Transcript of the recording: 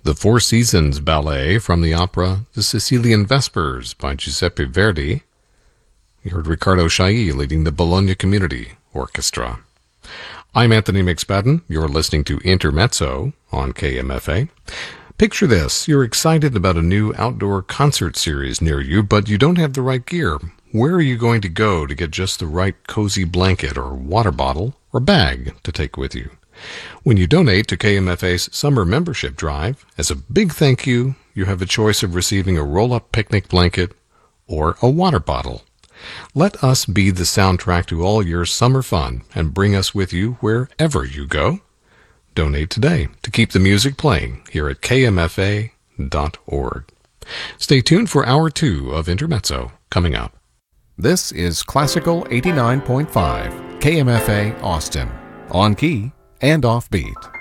The Four Seasons Ballet from the opera The Sicilian Vespers by Giuseppe Verdi. You heard Riccardo Chailly leading the Bologna Community Orchestra. I'm Anthony McSpadden. You're listening to Intermezzo on KMFA. Picture this. You're excited about a new outdoor concert series near you, but you don't have the right gear. Where are you going to go to get just the right cozy blanket or water bottle or bag to take with you? When you donate to KMFA's summer membership drive, as a big thank you, you have a choice of receiving a roll-up picnic blanket or a water bottle. Let us be the soundtrack to all your summer fun and bring us with you wherever you go. Donate today to keep the music playing here at kmfa.org. Stay tuned for Hour 2 of Intermezzo coming up. This is Classical 89.5 KMFA Austin, on key and offbeat.